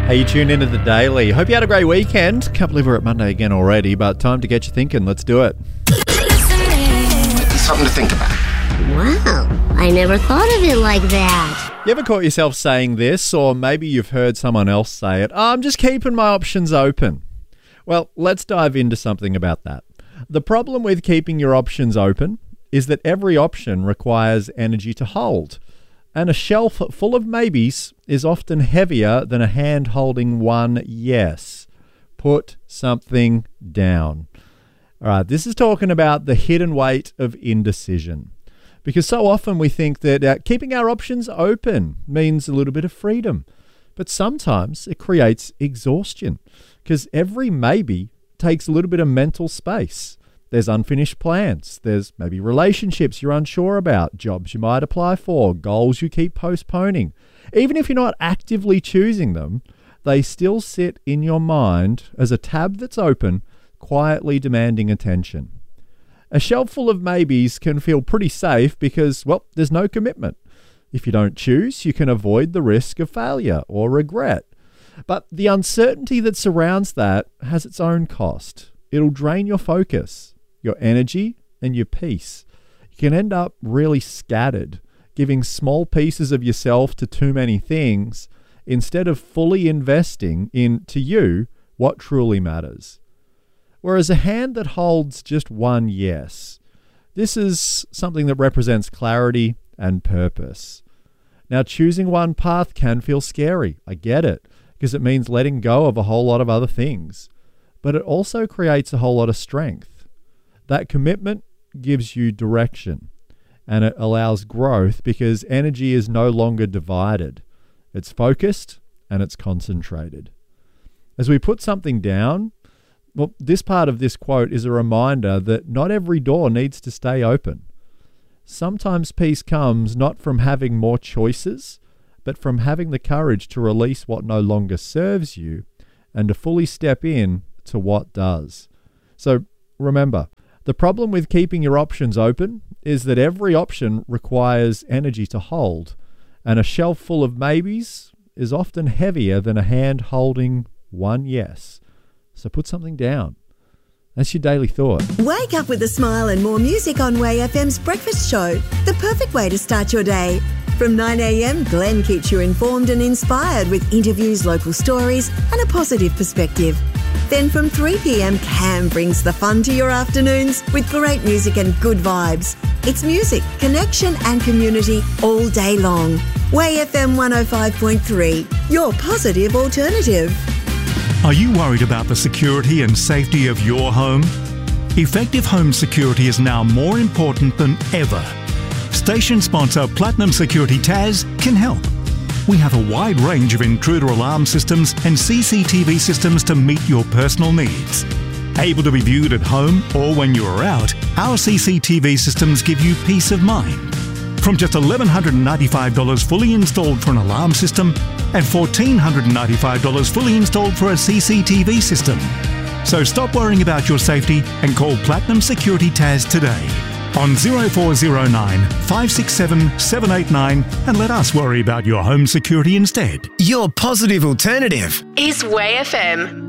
Hey, you tuned into The Daily. Hope you had a great weekend. Can't believe we're at Monday again already, but time to get you thinking. Let's do it. Something to think about. Wow, I never thought of it like that. You ever caught yourself saying this, or maybe you've heard someone else say it? I'm just keeping my options open. Well, let's dive into something about that. The problem with keeping your options open is that every option requires energy to hold. And a shelf full of maybes is often heavier than a hand holding one yes. Put something down. All right, this is talking about the hidden weight of indecision. Because so often we think that keeping our options open means a little bit of freedom. But sometimes it creates exhaustion. Because every maybe takes a little bit of mental space. There's unfinished plans. There's maybe relationships you're unsure about, jobs you might apply for, goals you keep postponing. Even if you're not actively choosing them, they still sit in your mind as a tab that's open, quietly demanding attention. A shelf full of maybes can feel pretty safe because, well, there's no commitment. If you don't choose, you can avoid the risk of failure or regret. But the uncertainty that surrounds that has its own cost. It'll drain your focus, your energy, and your peace. You can end up really scattered, giving small pieces of yourself to too many things instead of fully investing in, to you, what truly matters. Whereas a hand that holds just one yes, this is something that represents clarity and purpose. Now, choosing one path can feel scary. I get it, because it means letting go of a whole lot of other things. But it also creates a whole lot of strength. That commitment gives you direction, and it allows growth because energy is no longer divided. It's focused and it's concentrated. As we put something down, well, this part of this quote is a reminder that not every door needs to stay open. Sometimes peace comes not from having more choices, but from having the courage to release what no longer serves you and to fully step in to what does. So remember, the problem with keeping your options open is that every option requires energy to hold, and a shelf full of maybes is often heavier than a hand holding one yes. So put something down. That's your daily thought. Wake up with a smile and more music on Way FM's Breakfast Show, the perfect way to start your day. From 9 a.m, Glenn keeps you informed and inspired with interviews, local stories and a positive perspective. Then from 3 p.m, Cam brings the fun to your afternoons with great music and good vibes. It's music, connection and community all day long. Way FM 105.3, your positive alternative. Are you worried about the security and safety of your home? Effective home security is now more important than ever. Station sponsor Platinum Security Taz can help. We have a wide range of intruder alarm systems and CCTV systems to meet your personal needs. Able to be viewed at home or when you are out, our CCTV systems give you peace of mind. From just $1,195 fully installed for an alarm system and $1,495 fully installed for a CCTV system. So stop worrying about your safety and call Platinum Security Taz today on 0409 567 789 and let us worry about your home security instead. Your positive alternative is Way FM.